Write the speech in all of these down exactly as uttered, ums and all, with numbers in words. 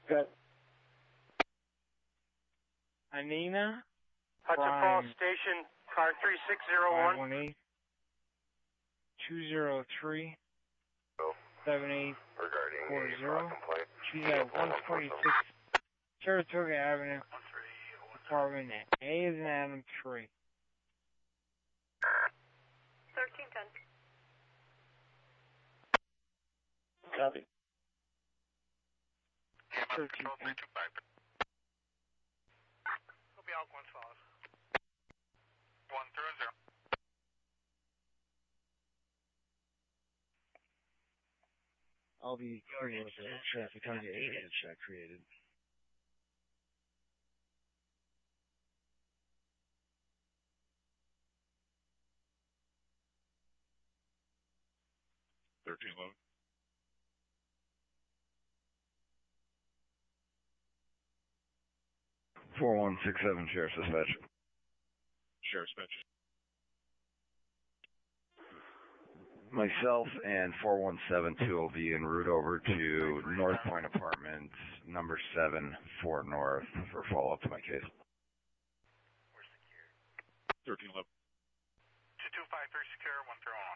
Good. Anina. Hudson Falls Station, car three six zero one. five one eight, two zero three, seven eight four zero. She's at one twenty-six Saratoga Avenue, apartment A is in Adam three. thirteen ten. Copy. thirteen ten. We'll be out one five. One through zero. I'll be carrying with the traffic on the eight headshot created. Thirteen eleven. four one six seven, Sheriff's Dispatch. Sheriff's Dispatch. Myself and four one seven two will be en route over to North Point Apartments, number seven, Fort North, for follow-up to my case. Thirteen eleven. Two two five three secure, one through one.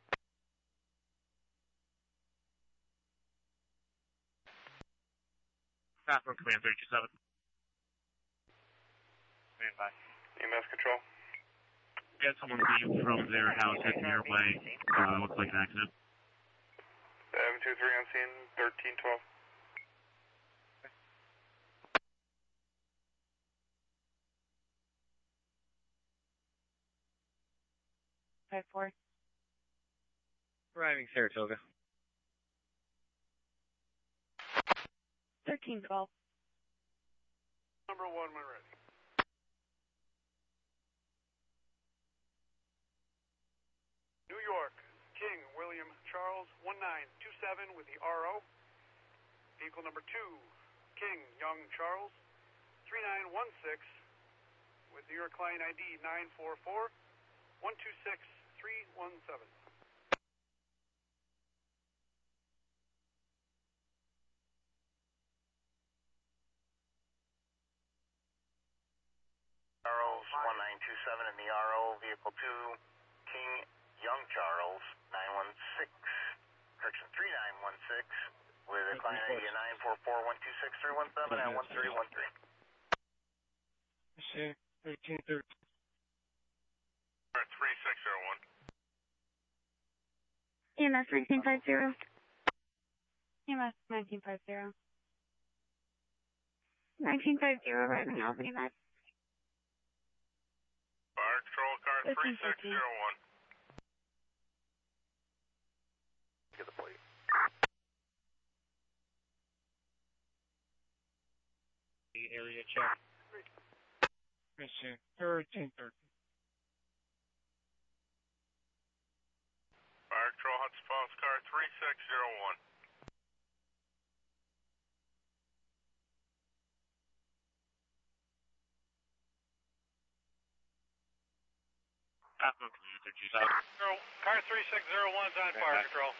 Bathroom Command three two seven. Stand by. E M S control. We had someone leave from their house heading your way. Uh, looks like an accident. seven two three on scene, thirteen twelve. Five four. Arriving Saratoga. Thirteen twelve. Number one, when ready. New York, King William Charles, one nine two seven with the R O. Vehicle number two, King Young Charles, three nine one six with New York client I D nine four four one two six three one seven. Charles, one nine two seven in the R O, vehicle two, King Young Charles, nine one six, correction, three nine one six, with a client I D nine four four one two six three one seven and one three one three. thirteen thirteen. three six zero one. E M S nineteen fifty. E M S nineteen fifty. nineteen fifty right now, E M S. Fire control car three six zero one. Get the plate. Area check. Mission thirteen thirteen. Fire control Hudson Falls car three six zero one. Bathroom Command three two seven. Car three six zero one's on fire control.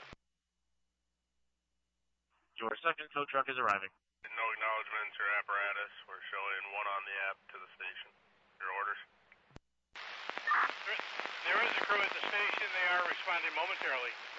Your second tow truck is arriving. No acknowledgements or apparatus. We're showing one on the app to the station. Your orders? There is a crew at the station. They are responding momentarily.